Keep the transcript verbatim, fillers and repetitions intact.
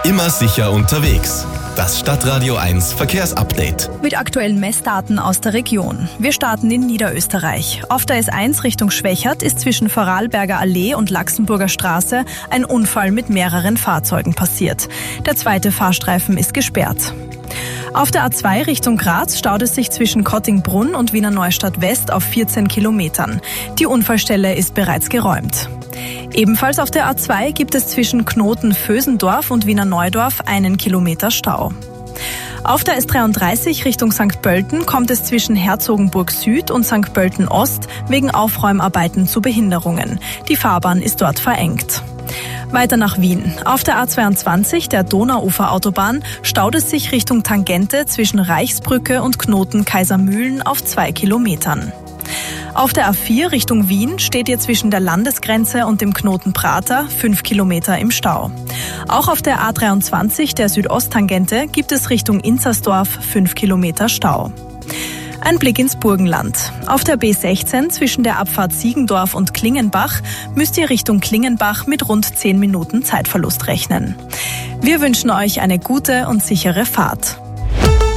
Immer sicher unterwegs. Das Stadtradio eins Verkehrsupdate. Mit aktuellen Messdaten aus der Region. Wir starten in Niederösterreich. Auf der S eins Richtung Schwächert ist zwischen Vorarlberger Allee und Laxenburger Straße ein Unfall mit mehreren Fahrzeugen passiert. Der zweite Fahrstreifen ist gesperrt. Auf der A zwei Richtung Graz staut es sich zwischen Kottingbrunn und Wiener Neustadt West auf vierzehn Kilometern. Die Unfallstelle ist bereits geräumt. Ebenfalls auf der A zwei gibt es zwischen Knoten-Vösendorf und Wiener Neudorf einen Kilometer Stau. Auf der S dreiunddreißig Richtung Sankt Pölten kommt es zwischen Herzogenburg Süd und Sankt Pölten Ost wegen Aufräumarbeiten zu Behinderungen. Die Fahrbahn ist dort verengt. Weiter nach Wien. Auf der A zweiundzwanzig, der Donauuferautobahn, staut es sich Richtung Tangente zwischen Reichsbrücke und Knoten Kaisermühlen auf zwei Kilometern. Auf der A vier Richtung Wien steht ihr zwischen der Landesgrenze und dem Knoten Prater fünf Kilometer im Stau. Auch auf der A dreiundzwanzig, der Südosttangente, gibt es Richtung Inzersdorf fünf Kilometer Stau. Ein Blick ins Burgenland. Auf der B sechzehn zwischen der Abfahrt Siegendorf und Klingenbach müsst ihr Richtung Klingenbach mit rund zehn Minuten Zeitverlust rechnen. Wir wünschen euch eine gute und sichere Fahrt.